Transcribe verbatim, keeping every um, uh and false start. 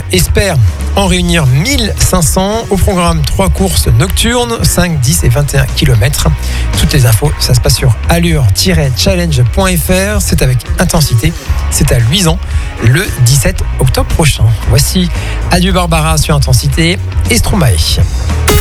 espère en réunir mille cinq cents. Au programme, trois courses nocturnes, cinq, dix et vingt et un kilomètres. Toutes les infos, ça se passe sur allure tiret challenge point f r. C'est avec intensité. C'est à Luisan le dix-sept octobre prochain. Voici Adieu Barbara sur Intensité et Stromae.